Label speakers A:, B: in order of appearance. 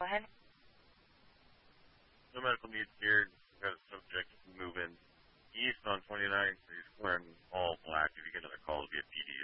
A: Go ahead.
B: No medical needs here. We've got a subject moving east on 29th. He's wearing all black. If you get another call, it'll be a PD